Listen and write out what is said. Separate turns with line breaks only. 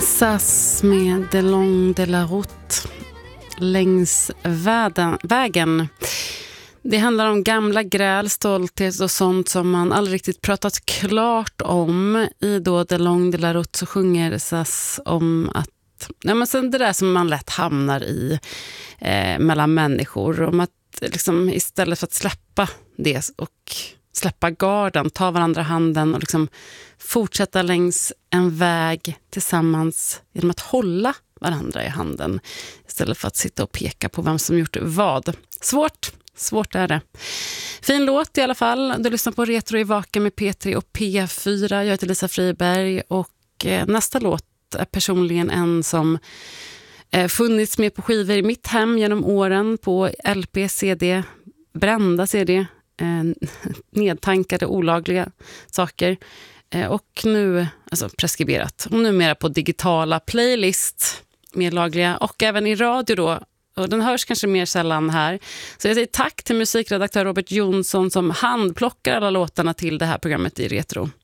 SAS med De Long de la Route längs vägen. Det handlar om gamla gräl, stolthet och sånt som man aldrig riktigt pratat klart om. I då De Long de la Route så sjunger SAS om att men sen det där som man lätt hamnar i mellan människor, om att liksom, istället för att släppa det och släppa garden, ta varandra handen och liksom fortsätta längs en väg tillsammans genom att hålla varandra i handen istället för att sitta och peka på vem som gjort vad. Svårt är det. Fin låt i alla fall. Du lyssnar på Retro i Vaken med P3 och P4. Jag heter Lisa Friberg och nästa låt är personligen en som funnits med på skivor i mitt hem genom åren, på LP, CD, brända CD, nedtankade olagliga saker och nu alltså preskriberat och numera på digitala playlist med lagliga och även i radio då, och den hörs kanske mer sällan här. Så jag säger tack till musikredaktör Robert Jonsson som handplockar alla låtarna till det här programmet i Retro.